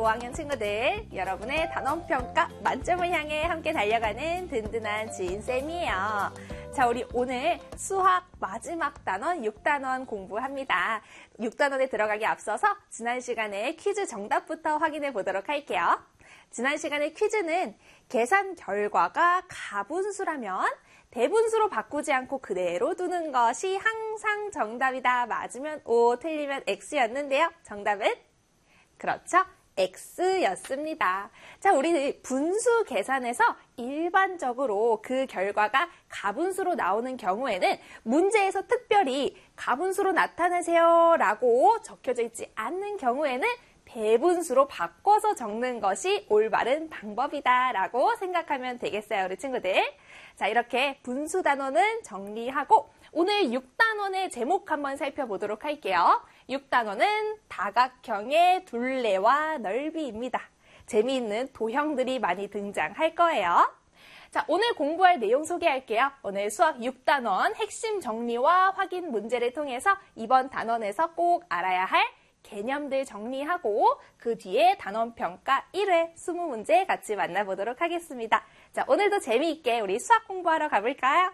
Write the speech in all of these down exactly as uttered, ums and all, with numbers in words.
오 학년 친구들, 여러분의 단원평가 만점을 향해 함께 달려가는 든든한 지인쌤이에요. 자, 우리 오늘 수학 마지막 단원 육 단원 공부합니다. 육 단원에 들어가기 앞서서 지난 시간에 퀴즈 정답부터 확인해 보도록 할게요. 지난 시간의 퀴즈는 계산 결과가 가분수라면 대분수로 바꾸지 않고 그대로 두는 것이 항상 정답이다. 맞으면 O, 틀리면 X였는데요. 정답은? 그렇죠. X였습니다. 자, 우리 분수 계산에서 일반적으로 그 결과가 가분수로 나오는 경우에는 문제에서 특별히 가분수로 나타내세요 라고 적혀져 있지 않는 경우에는 대분수로 바꿔서 적는 것이 올바른 방법이다 라고 생각하면 되겠어요, 우리 친구들. 자, 이렇게 분수 단원은 정리하고 오늘 육 단원의 제목 한번 살펴보도록 할게요. 육 단원은 다각형의 둘레와 넓이입니다. 재미있는 도형들이 많이 등장할 거예요. 자, 오늘 공부할 내용 소개할게요. 오늘 수학 육 단원 핵심 정리와 확인 문제를 통해서 이번 단원에서 꼭 알아야 할 개념들 정리하고 그 뒤에 단원평가 일 회 이십 문제 같이 만나보도록 하겠습니다. 자, 오늘도 재미있게 우리 수학 공부하러 가볼까요?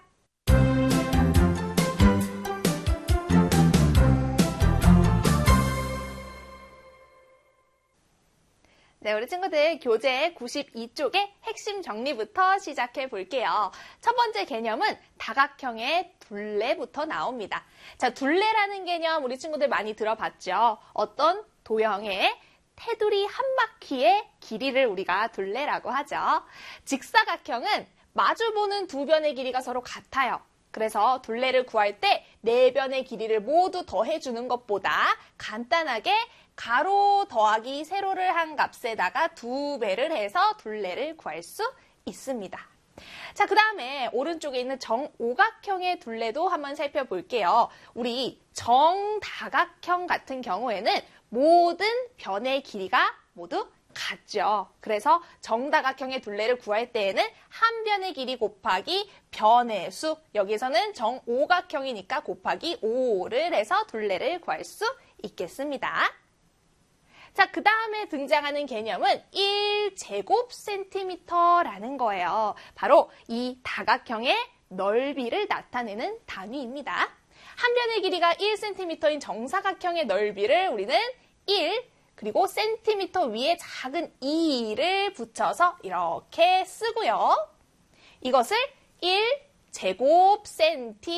네, 우리 친구들 교재 구십이 쪽의 핵심 정리부터 시작해 볼게요. 첫 번째 개념은 다각형의 둘레부터 나옵니다. 자, 둘레라는 개념 우리 친구들 많이 들어봤죠? 어떤 도형의 테두리 한 바퀴의 길이를 우리가 둘레라고 하죠. 직사각형은 마주보는 두 변의 길이가 서로 같아요. 그래서 둘레를 구할 때 네 변의 길이를 모두 더해주는 것보다 간단하게 가로 더하기 세로를 한 값에다가 두 배를 해서 둘레를 구할 수 있습니다. 자, 그 다음에 오른쪽에 있는 정오각형의 둘레도 한번 살펴볼게요. 우리 정다각형 같은 경우에는 모든 변의 길이가 모두 같죠. 그래서 정다각형의 둘레를 구할 때에는 한 변의 길이 곱하기 변의 수, 여기서는 정오각형이니까 곱하기 오를 해서 둘레를 구할 수 있겠습니다. 자, 그 다음에 등장하는 개념은 일 제곱센티미터라는 거예요. 바로 이 다각형의 넓이를 나타내는 단위입니다. 한 변의 길이가 일 센티미터인 정사각형의 넓이를 우리는 일, 그리고 센티미터 위에 작은 이를 붙여서 이렇게 쓰고요. 이것을 일 제곱센티